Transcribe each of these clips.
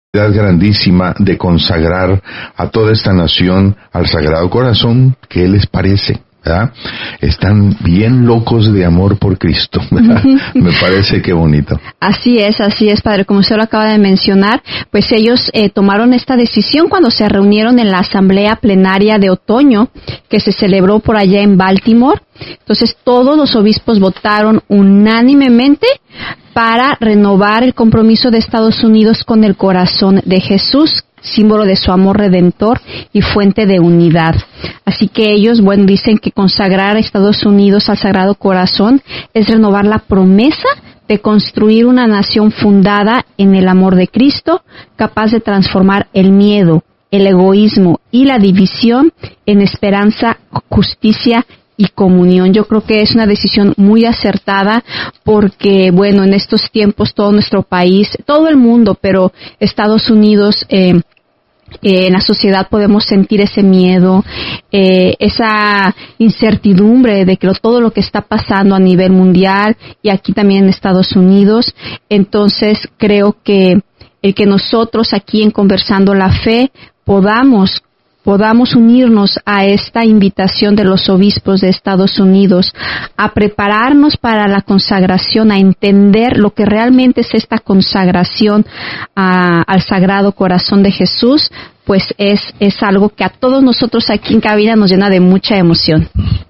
grandísima de consagrar a toda esta nación al Sagrado Corazón. ¿Qué les parece? ¿Verdad? Están bien locos de amor por Cristo, ¿verdad? Me parece que bonito. Así es, Padre. Como usted lo acaba de mencionar, pues ellos tomaron esta decisión cuando se reunieron en la asamblea plenaria de otoño que se celebró por allá en Baltimore. Entonces todos los obispos votaron unánimemente para renovar el compromiso de Estados Unidos con el corazón de Jesús, símbolo de su amor redentor y fuente de unidad. Así que ellos, dicen que consagrar a Estados Unidos al Sagrado Corazón es renovar la promesa de construir una nación fundada en el amor de Cristo, capaz de transformar el miedo, el egoísmo y la división en esperanza, justicia y comunión. Yo creo que es una decisión muy acertada porque, en estos tiempos todo nuestro país, todo el mundo, pero Estados Unidos, en la sociedad podemos sentir ese miedo, esa incertidumbre de que todo lo que está pasando a nivel mundial y aquí también en Estados Unidos. Entonces creo que el que nosotros aquí en Conversando la Fe podamos unirnos a esta invitación de los obispos de Estados Unidos a prepararnos para la consagración, a entender lo que realmente es esta consagración al Sagrado Corazón de Jesús, pues es algo que a todos nosotros aquí en cabina nos llena de mucha emoción.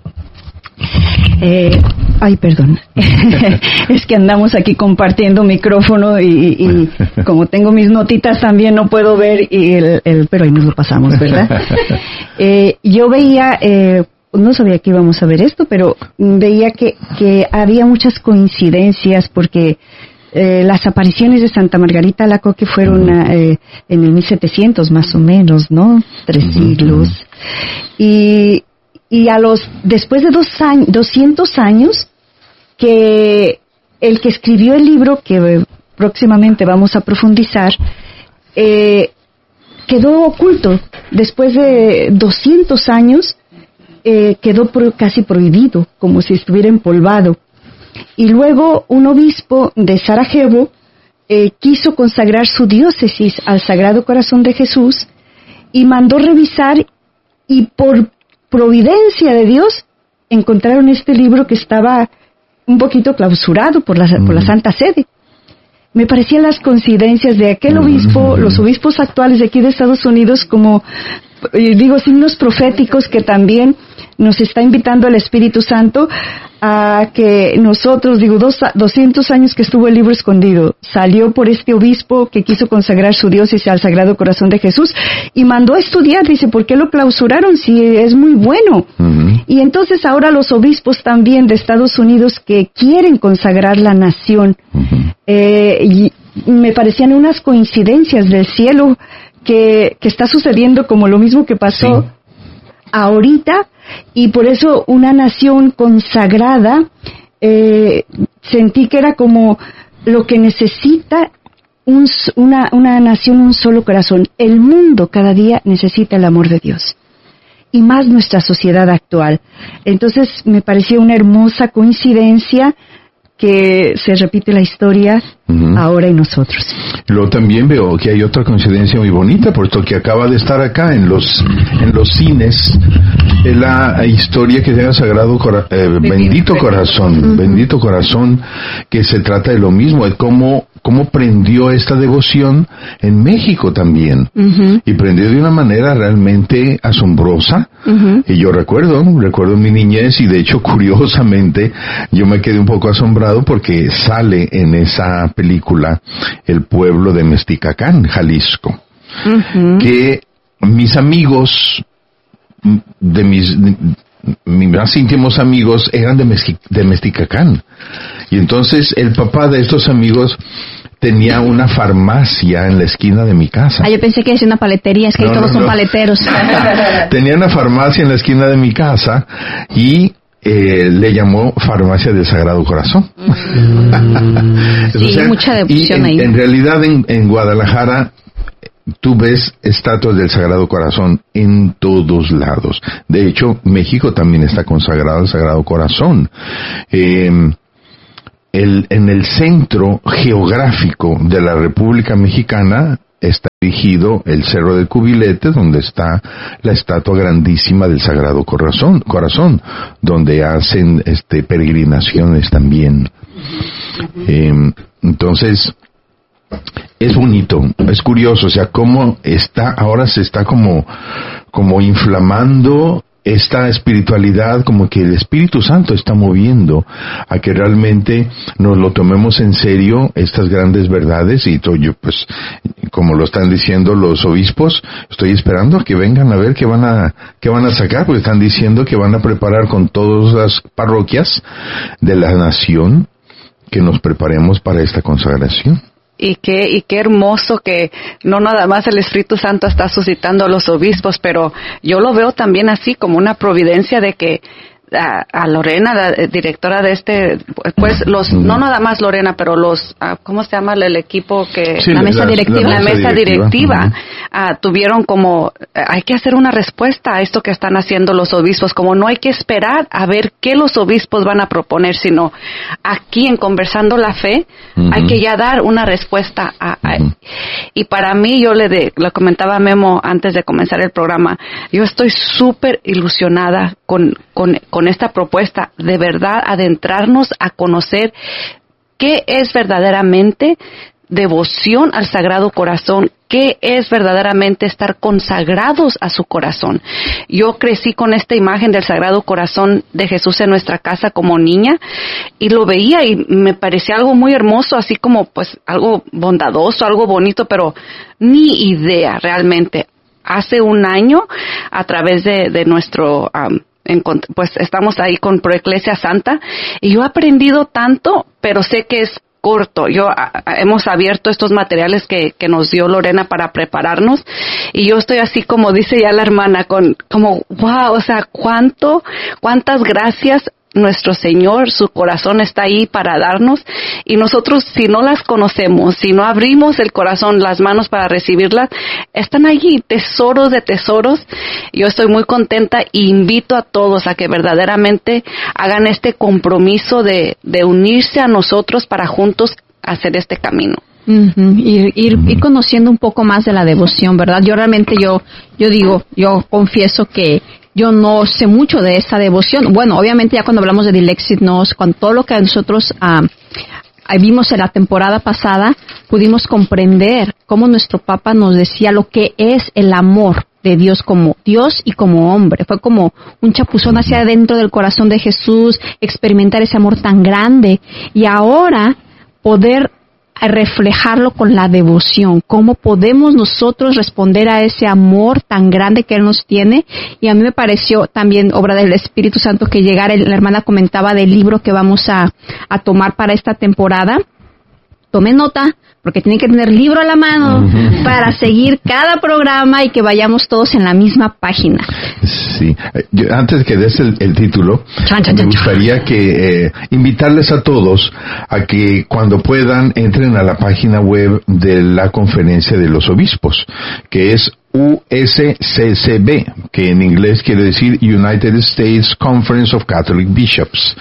Perdón. Es que andamos aquí compartiendo micrófono y como tengo mis notitas también no puedo ver pero ahí nos lo pasamos, ¿verdad? Yo veía, no sabía que íbamos a ver esto, pero veía que había muchas coincidencias porque las apariciones de Santa Margarita Alacoque fueron en el 1700 más o menos, ¿no? 3 siglos. Y después de 200 años, que el que escribió el libro, que próximamente vamos a profundizar, quedó oculto. Después de 200 años, quedó casi prohibido, como si estuviera empolvado. Y luego un obispo de Sarajevo quiso consagrar su diócesis al Sagrado Corazón de Jesús y mandó revisar, y por providencia de Dios encontraron este libro que estaba un poquito clausurado por la Santa Sede. Me parecían las coincidencias de aquel obispo, los obispos actuales de aquí de Estados Unidos, como signos proféticos que también nos está invitando el Espíritu Santo a que nosotros, 200 años que estuvo el libro escondido, salió por este obispo que quiso consagrar su diócesis al Sagrado Corazón de Jesús y mandó a estudiar. Dice, ¿por qué lo clausuraron si es muy bueno? Y entonces ahora los obispos también de Estados Unidos que quieren consagrar la nación, y me parecían unas coincidencias del cielo que está sucediendo como lo mismo que pasó ahorita. Y por eso una nación consagrada, sentí que era como lo que necesita una nación, un solo corazón. El mundo cada día necesita el amor de Dios, y más nuestra sociedad actual. Entonces me pareció una hermosa coincidencia que se repite la historia ahora en nosotros. Luego también veo que hay otra coincidencia muy bonita, puesto que acaba de estar acá en los cines la historia que se llama Sagrado Bendito Corazón, que se trata de lo mismo, de cómo prendió esta devoción en México también, y prendió de una manera realmente asombrosa. Y yo recuerdo mi niñez, y de hecho curiosamente yo me quedé un poco asombrado porque sale en esa película el pueblo de Mexticacán, Jalisco, que mis amigos, mis más íntimos amigos eran de Mexticacán, y entonces el papá de estos amigos tenía una farmacia en la esquina de mi casa. Yo pensé que es una paletería, es que todos son paleteros. Tenía una farmacia en la esquina de mi casa y le llamó Farmacia del Sagrado Corazón. Sí, mucha devoción ahí. En realidad en Guadalajara tú ves estatuas del Sagrado Corazón en todos lados. De hecho, México también está consagrado al Sagrado Corazón. En el centro geográfico de la República Mexicana está erigido el Cerro de Cubilete, donde está la estatua grandísima del Sagrado Corazón, donde hacen peregrinaciones también. Entonces, es bonito, es curioso, o sea, cómo ahora se está como inflamando esta espiritualidad, como que el Espíritu Santo está moviendo a que realmente nos lo tomemos en serio, estas grandes verdades, y yo, pues, como lo están diciendo los obispos, estoy esperando a que vengan a ver qué van a sacar, porque están diciendo que van a preparar con todas las parroquias de la nación, que nos preparemos para esta consagración. Y qué hermoso que no nada más el Espíritu Santo está suscitando a los obispos, pero yo lo veo también así como una providencia de que a Lorena, la directora de pues no nada más Lorena, pero ¿cómo se llama el equipo que? Sí, la mesa directiva. La mesa directiva. Tuvieron como, hay que hacer una respuesta a esto que están haciendo los obispos, como no hay que esperar a ver qué los obispos van a proponer, sino aquí en Conversando la Fe, hay que ya dar una respuesta y para mí, yo le comentaba a Memo antes de comenzar el programa, yo estoy súper ilusionada con esta propuesta, de verdad adentrarnos a conocer qué es verdaderamente devoción al Sagrado Corazón, qué es verdaderamente estar consagrados a su corazón. Yo crecí con esta imagen del Sagrado Corazón de Jesús en nuestra casa como niña, y lo veía y me parecía algo muy hermoso, así como pues algo bondadoso, algo bonito, pero ni idea realmente. Hace un año, a través de nuestro pues estamos ahí con Proeclesia Santa, y yo he aprendido tanto, pero sé que es corto. Hemos abierto estos materiales que nos dio Lorena para prepararnos, y yo estoy así como dice ya la hermana, como wow, o sea, cuántas gracias nuestro Señor, su corazón está ahí para darnos, y nosotros, si no las conocemos, si no abrimos el corazón, las manos para recibirlas, están allí, tesoros de tesoros. Yo estoy muy contenta e invito a todos a que verdaderamente hagan este compromiso de unirse a nosotros para juntos hacer este camino. Ir conociendo un poco más de la devoción, ¿verdad? Yo realmente, yo confieso que yo no sé mucho de esta devoción. Bueno, obviamente ya cuando hablamos de Dilexit Nos, con todo lo que nosotros vimos en la temporada pasada, pudimos comprender cómo nuestro Papa nos decía lo que es el amor de Dios como Dios y como hombre. Fue como un chapuzón hacia adentro del corazón de Jesús, experimentar ese amor tan grande, y ahora poder reflejarlo con la devoción. ¿Cómo podemos nosotros responder a ese amor tan grande que Él nos tiene? Y a mí me pareció también obra del Espíritu Santo que llegara. La hermana comentaba del libro que vamos a tomar para esta temporada. Tome nota, porque tienen que tener libro a la mano para seguir cada programa y que vayamos todos en la misma página. Sí, antes que des el título, me gustaría que invitarles a todos a que cuando puedan entren a la página web de la Conferencia de los Obispos, que es USCCB, que en inglés quiere decir United States Conference of Catholic Bishops.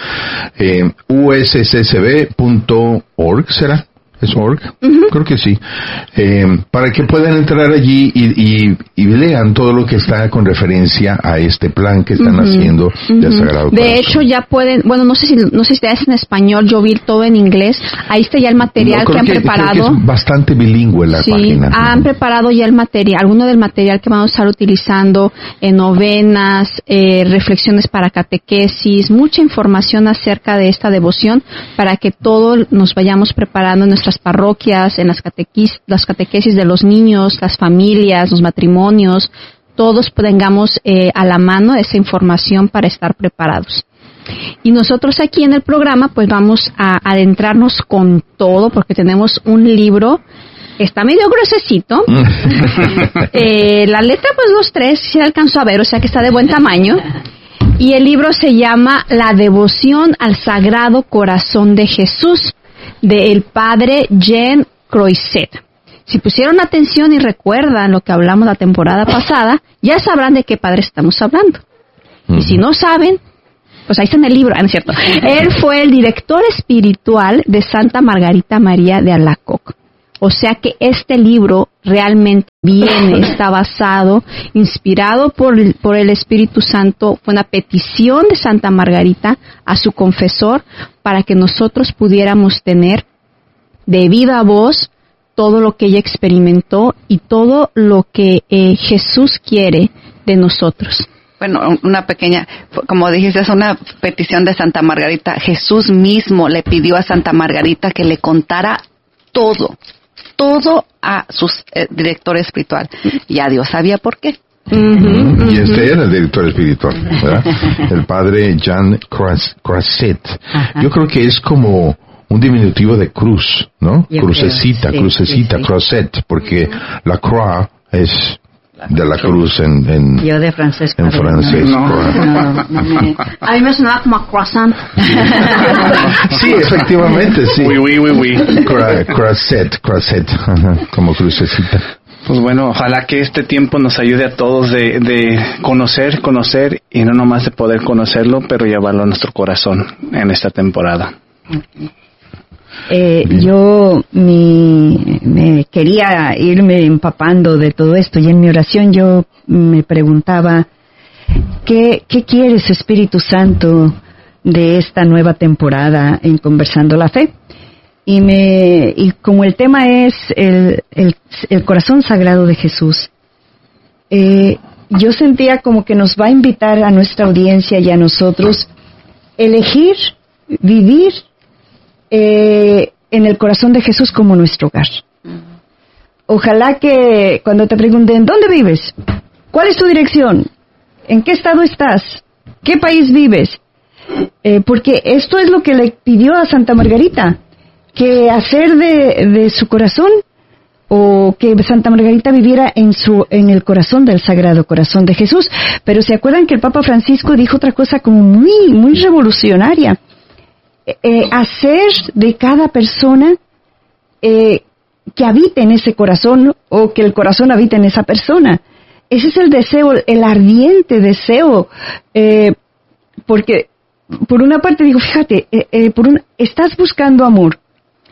USCCB.org, ¿será? ¿Es org? Creo que sí. Para que puedan entrar allí y lean todo lo que está con referencia a este plan que están haciendo del Sagrado Corazón. De hecho, ya pueden, bueno, no sé si es en español, yo vi todo en inglés. Ahí está ya el material que han preparado. Creo que es bastante bilingüe la página. Han preparado ya el material, alguno del material que vamos a estar utilizando en novenas, reflexiones para catequesis, mucha información acerca de esta devoción para que todos nos vayamos preparando en nuestras parroquias, en las catequesis de los niños, las familias, los matrimonios, todos tengamos a la mano esa información para estar preparados. Y nosotros aquí en el programa pues vamos a adentrarnos con todo, porque tenemos un libro que está medio gruesecito. La letra pues 2-3, sí alcanzó a ver, o sea que está de buen tamaño. Y el libro se llama La devoción al Sagrado Corazón de Jesús, del padre Jean Croiset. Si pusieron atención y recuerdan lo que hablamos la temporada pasada, ya sabrán de qué padre estamos hablando. Y si no saben, pues ahí está en el libro, ¿no es cierto? Él fue el director espiritual de Santa Margarita María de Alacoque. O sea que este libro realmente está basado, inspirado por el Espíritu Santo, fue una petición de Santa Margarita a su confesor para que nosotros pudiéramos tener de viva voz todo lo que ella experimentó y todo lo que Jesús quiere de nosotros. Bueno, una pequeña, como dijiste, es una petición de Santa Margarita. Jesús mismo le pidió a Santa Margarita que le contara todo a su director espiritual. Ya Dios sabía por qué. Y este era el director espiritual, ¿verdad? El padre Jean Croiset. Yo creo que es como un diminutivo de cruz, ¿no? Crucecita, Croiset, porque la croix es de la cruz en yo de francés. En francés. A mí me sonaba como a croissant. Sí, efectivamente, sí. Oui. Croiset, como crucecita. Pues bueno, ojalá que este tiempo nos ayude a todos de conocer y no nomás de poder conocerlo, pero llevarlo a nuestro corazón en esta temporada. Yo me quería irme empapando de todo esto y en mi oración yo me preguntaba ¿qué quieres, Espíritu Santo, de esta nueva temporada en Conversando la Fe? Y como el tema es el corazón sagrado de Jesús, yo sentía como que nos va a invitar a nuestra audiencia y a nosotros elegir vivir en el corazón de Jesús como nuestro hogar. Ojalá que cuando te pregunten ¿dónde vives? ¿Cuál es tu dirección? ¿En qué estado estás? ¿Qué país vives? Porque esto es lo que le pidió a Santa Margarita, que hacer de su corazón, o que Santa Margarita viviera en el corazón del Sagrado Corazón de Jesús. Pero se acuerdan que el Papa Francisco dijo otra cosa como muy revolucionaria. Hacer de cada persona que habite en ese corazón, o que el corazón habite en esa persona. Ese es el deseo, el ardiente deseo, porque por una parte digo, fíjate, estás buscando amor.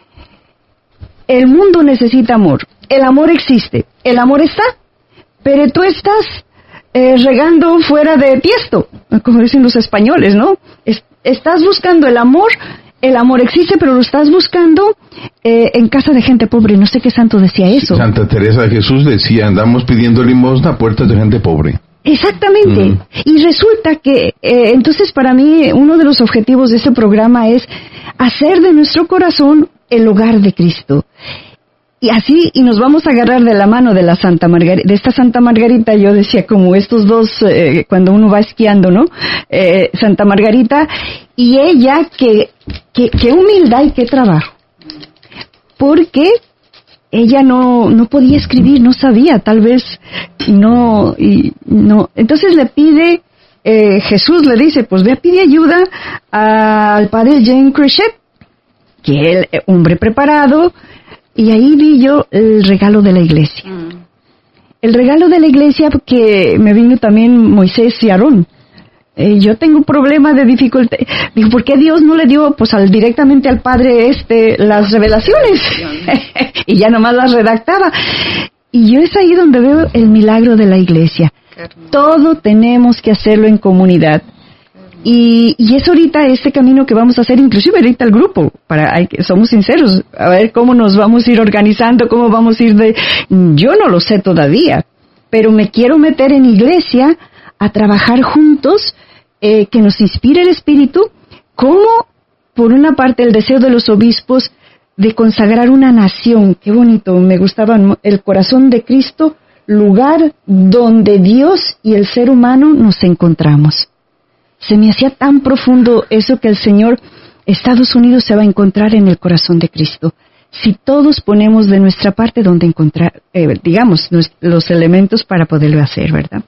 El mundo necesita amor. El amor existe. El amor está. Pero tú estás regando fuera de tiesto, como dicen los españoles, ¿no? Estás buscando el amor. El amor existe, pero lo estás buscando en casa de gente pobre. No sé qué santo decía eso. Santa Teresa de Jesús decía, andamos pidiendo limosna a puertas de gente pobre. Exactamente. Y resulta que, entonces para mí, uno de los objetivos de este programa es hacer de nuestro corazón el hogar de Cristo. Y así, y nos vamos a agarrar de la mano de la Santa Margarita, de esta Santa Margarita. Yo decía como estos dos, cuando uno va esquiando, ¿no? Santa Margarita, y ella, qué humildad y qué trabajo. Porque ella no podía escribir, no sabía, tal vez no. Entonces le pide, Jesús le dice, pues ve a pedir ayuda al padre Jean Croiset, que él, hombre preparado, y ahí vi yo el regalo de la iglesia. El regalo de la iglesia, porque me vino también Moisés y Aarón. Yo tengo un problema de dificultad. Digo, ¿por qué Dios no le dio pues directamente al Padre las revelaciones? Y ya nomás las redactaba. Y yo es ahí donde veo el milagro de la iglesia. Todo tenemos que hacerlo en comunidad. Y es ahorita este camino que vamos a hacer, inclusive ahorita el grupo, somos sinceros, a ver cómo nos vamos a ir organizando, cómo vamos a ir yo no lo sé todavía, pero me quiero meter en iglesia a trabajar juntos, que nos inspire el Espíritu, como por una parte el deseo de los obispos de consagrar una nación. Qué bonito, me gustaba el corazón de Cristo, lugar donde Dios y el ser humano nos encontramos. Se me hacía tan profundo eso, que el Señor, Estados Unidos se va a encontrar en el corazón de Cristo. Si todos ponemos de nuestra parte donde encontrar, digamos, los elementos para poderlo hacer, ¿verdad?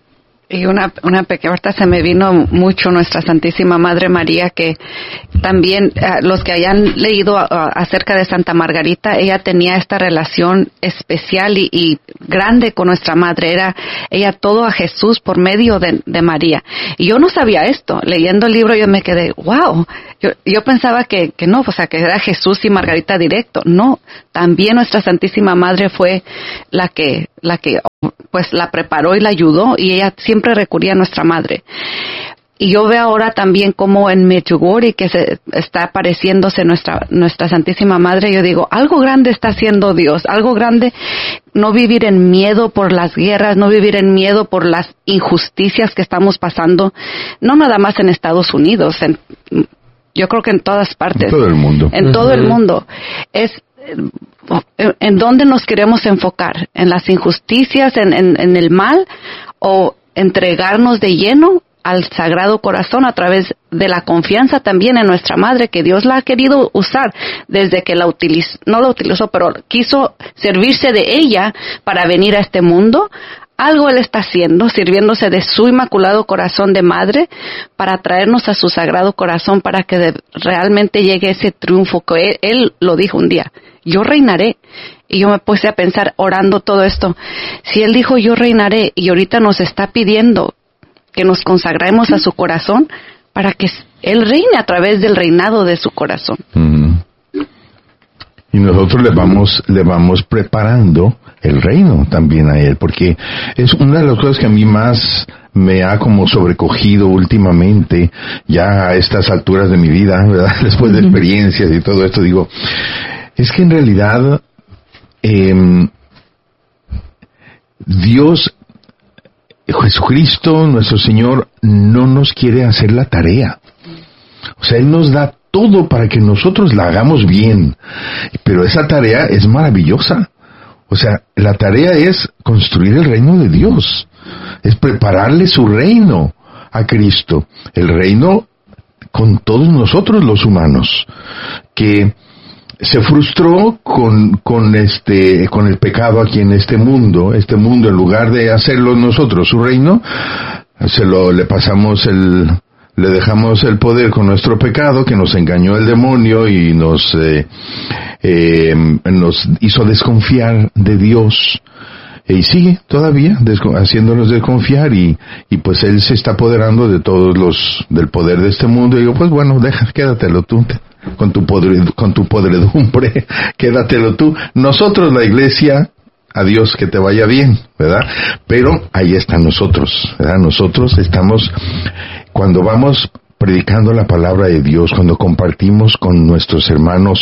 Y una pequeña, ahorita se me vino mucho nuestra Santísima Madre María, que también los que hayan leído acerca de Santa Margarita, ella tenía esta relación especial y grande con nuestra Madre. Era ella todo a Jesús por medio de María. Y yo no sabía esto. Leyendo el libro yo me quedé, wow. Yo pensaba que no, o sea, que era Jesús y Margarita directo. No, también nuestra Santísima Madre fue la que pues la preparó y la ayudó, y ella siempre recurría a nuestra Madre. Y yo veo ahora también como en Medjugorje, que se está apareciéndose nuestra Santísima Madre, yo digo, algo grande está haciendo Dios, algo grande. No vivir en miedo por las guerras, no vivir en miedo por las injusticias que estamos pasando, no nada más en Estados Unidos, yo creo que en todas partes. En todo el mundo. En todo el mundo. Es ¿en dónde nos queremos enfocar? ¿En las injusticias, en el mal, o entregarnos de lleno al Sagrado Corazón a través de la confianza también en nuestra Madre, que Dios la ha querido usar desde que no la utilizó, pero quiso servirse de ella para venir a este mundo? Algo Él está haciendo, sirviéndose de su Inmaculado Corazón de Madre para traernos a su Sagrado Corazón, para que realmente llegue ese triunfo que Él lo dijo un día. Yo reinaré. Y yo me puse a pensar, orando todo esto, si Él dijo yo reinaré, y ahorita nos está pidiendo que nos consagremos a su corazón para que Él reine a través del reinado de su corazón. Y nosotros le vamos preparando el reino también a Él, porque es una de las cosas que a mí más me ha como sobrecogido últimamente, ya a estas alturas de mi vida, ¿verdad? Después de experiencias y todo esto, digo, es que en realidad Dios, Jesucristo, nuestro Señor, no nos quiere hacer la tarea. O sea, Él nos da todo para que nosotros la hagamos bien, pero esa tarea es maravillosa. O sea, la tarea es construir el reino de Dios, es prepararle su reino a Cristo, el reino con todos nosotros los humanos, que se frustró con el pecado aquí en este mundo en lugar de hacerlo nosotros su reino, le dejamos el poder con nuestro pecado, que nos engañó el demonio y nos hizo desconfiar de Dios, y sigue todavía haciéndonos desconfiar, y pues Él se está apoderando de del poder de este mundo. Y digo, pues bueno, quédatelo tú, con tu podredumbre, quédatelo tú. Nosotros, la Iglesia, adiós, que te vaya bien, ¿verdad? Pero ahí están nosotros, ¿verdad? Nosotros estamos, cuando vamos predicando la palabra de Dios, cuando compartimos con nuestros hermanos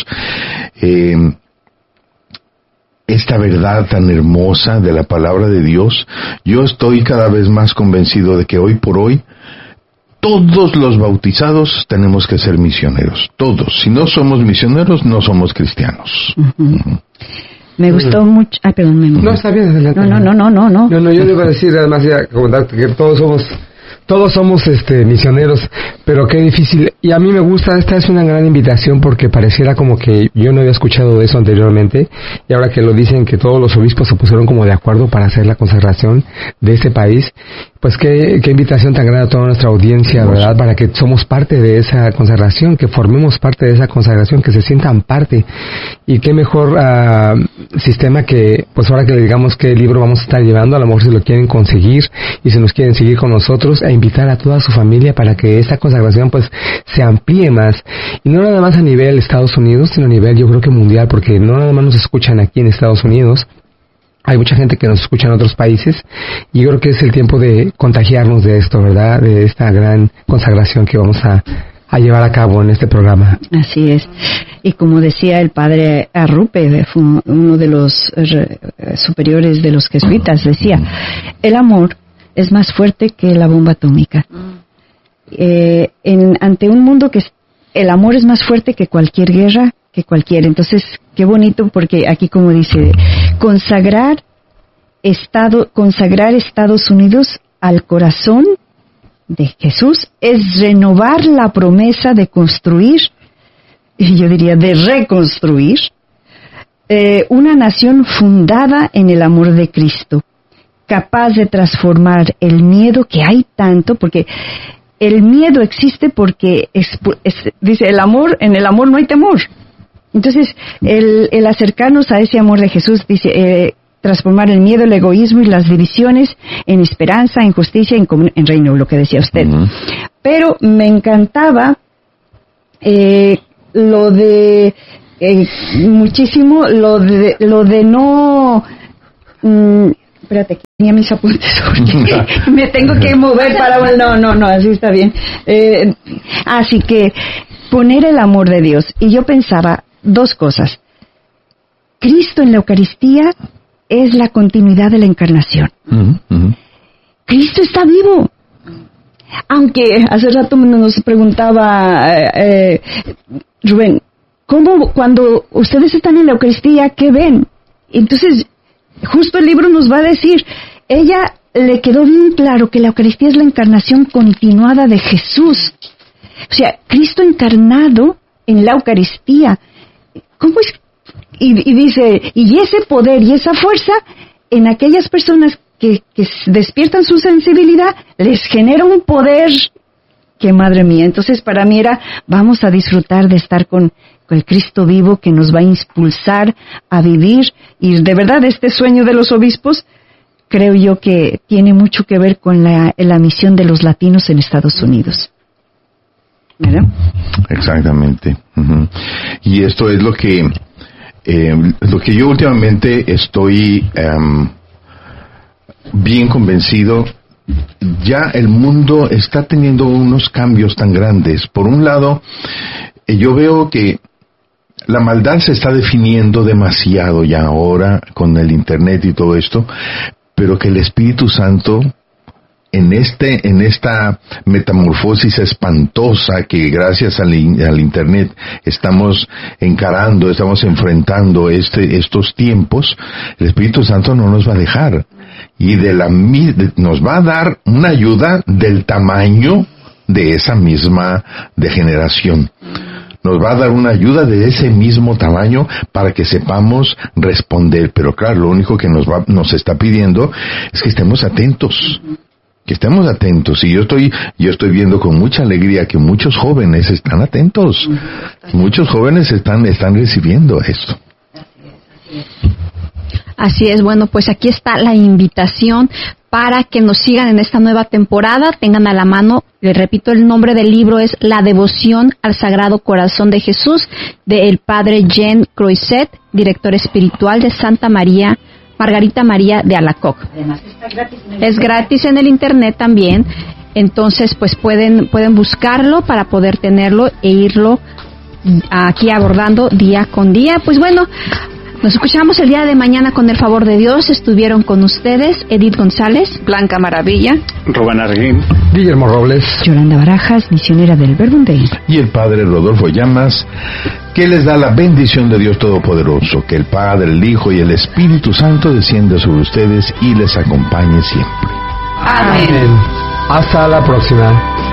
esta verdad tan hermosa de la palabra de Dios, yo estoy cada vez más convencido de que hoy por hoy todos los bautizados tenemos que ser misioneros, todos. Si no somos misioneros, no somos cristianos. Me gustó mucho. Ay, perdón. No, está bien, adelante. No, yo le iba a decir, además, ya comentar que todos somos misioneros, pero qué difícil. Y a mí me gusta, esta es una gran invitación, porque pareciera como que yo no había escuchado de eso anteriormente, y ahora que lo dicen, que todos los obispos se pusieron como de acuerdo para hacer la consagración de este país, pues qué invitación tan grande a toda nuestra audiencia, ¿verdad? Para que somos parte de esa consagración, que formemos parte de esa consagración, que se sientan parte. Y qué mejor sistema que, pues ahora que le digamos qué libro vamos a estar llevando, a lo mejor si lo quieren conseguir y si nos quieren seguir con nosotros, a invitar a toda su familia para que esta consagración pues se amplíe más. Y no nada más a nivel Estados Unidos, sino a nivel, yo creo que mundial, porque no nada más nos escuchan aquí en Estados Unidos. Hay mucha gente que nos escucha en otros países, y yo creo que es el tiempo de contagiarnos de esto, ¿verdad? De esta gran consagración que vamos a llevar a cabo en este programa. Así es. Y como decía el padre Arrupe, uno de los superiores de los jesuitas, decía, el amor es más fuerte que la bomba atómica. Ante un mundo que el amor es más fuerte que cualquier guerra, que cualquiera. Entonces, qué bonito, porque aquí como dice, consagrar Estados Unidos al corazón de Jesús es renovar la promesa de construir, y yo diría de reconstruir, una nación fundada en el amor de Cristo. capaz de transformar el miedo que hay tanto, porque el miedo existe porque dice el amor, en el amor no hay temor. Entonces, el acercarnos a ese amor de Jesús, dice, transformar el miedo, el egoísmo y las divisiones en esperanza, en justicia, en reino, lo que decía usted. Uh-huh. Pero me encantaba muchísimo lo de no... espérate, tenía mis apuntes porque me tengo que mover para... No, así está bien. Así que poner el amor de Dios. Y yo pensaba dos cosas. Cristo en la Eucaristía es la continuidad de la encarnación. Uh-huh, uh-huh. Cristo está vivo. Aunque hace rato nos preguntaba Rubén, ¿cómo cuando ustedes están en la Eucaristía, qué ven? Entonces, justo el libro nos va a decir, ella le quedó bien claro que la Eucaristía es la encarnación continuada de Jesús. O sea, Cristo encarnado en la Eucaristía. ¿Cómo es? Y dice, y ese poder y esa fuerza en aquellas personas que despiertan su sensibilidad, les genera un poder que, madre mía. Entonces, para mí era, vamos a disfrutar de estar con el Cristo vivo que nos va a impulsar a vivir. Y de verdad, este sueño de los obispos, creo yo que tiene mucho que ver con la misión de los latinos en Estados Unidos. ¿Verdad? Exactamente. Uh-huh. Y esto es lo que yo últimamente estoy bien convencido. Ya el mundo está teniendo unos cambios tan grandes. Por un lado, yo veo que la maldad se está definiendo demasiado ya ahora con el Internet y todo esto, pero que el Espíritu Santo en esta metamorfosis espantosa que gracias al Internet estamos encarando, estamos enfrentando estos tiempos, el Espíritu Santo no nos va a dejar y nos va a dar una ayuda del tamaño de esa misma degeneración. Nos va a dar una ayuda de ese mismo tamaño para que sepamos responder. Pero claro, lo único que nos está pidiendo es que estemos atentos. Que estemos atentos. Y yo estoy viendo con mucha alegría que muchos jóvenes están atentos. Muchos jóvenes están recibiendo esto. Así es, bueno, pues aquí está la invitación para que nos sigan en esta nueva temporada, tengan a la mano, les repito, el nombre del libro es La Devoción al Sagrado Corazón de Jesús, del padre Jean Croiset, director espiritual de Santa Margarita María de Alacoque. Además está gratis es gratis en el Internet también, entonces pues pueden buscarlo para poder tenerlo e irlo aquí abordando día con día. Pues bueno, nos escuchamos el día de mañana con el favor de Dios. Estuvieron con ustedes Edith González, Blanca Maravilla, Rubén Arguín, Guillermo Robles, Yolanda Barajas, misionera del Verbum Dei, y el padre Rodolfo Llamas, que les da la bendición de Dios Todopoderoso, que el Padre, el Hijo y el Espíritu Santo descienda sobre ustedes y les acompañe siempre. Amén. Hasta la próxima.